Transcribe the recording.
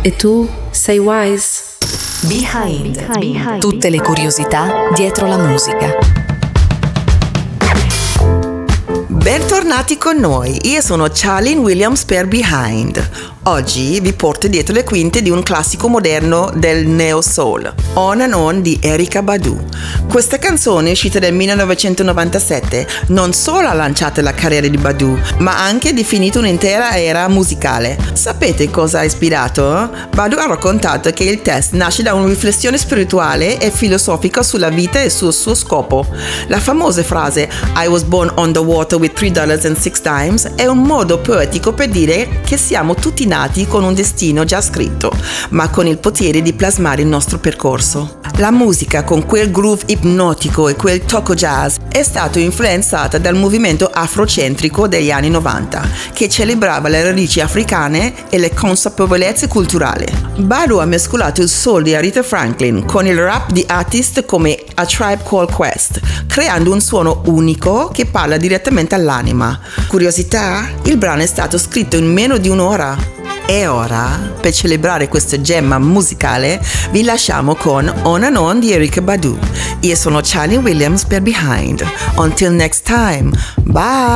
E tu sei Wise? Behind. Tutte le curiosità dietro la musica. Bentornati con noi, io sono Charlene Williams per Behind. Oggi vi porto dietro le quinte di un classico moderno del neo soul, On and On di Erykah Badu. Questa canzone, uscita nel 1997, non solo ha lanciato la carriera di Badu, ma ha anche definito un'intera era musicale. Sapete cosa ha ispirato? Badu ha raccontato che il testo nasce da una riflessione spirituale e filosofica sulla vita e sul suo scopo. La famosa frase I was born on the water with $3.06 è un modo poetico per dire che siamo tutti nati con un destino già scritto, ma con il potere di plasmare il nostro percorso. La musica, con quel groove ipnotico e quel tocco jazz, è stata influenzata dal movimento afrocentrico degli anni 90, che celebrava le radici africane e le consapevolezze culturali. Badu ha mescolato il soul di Aretha Franklin con il rap di artist come A Tribe Called Quest, creando un suono unico che parla direttamente all'anima. Curiosità? Il brano è stato scritto in meno di un'ora. E ora, per celebrare questa gemma musicale, vi lasciamo con On and On di Erykah Badu. Io sono Charlene Williams per Behind. Until next time, bye!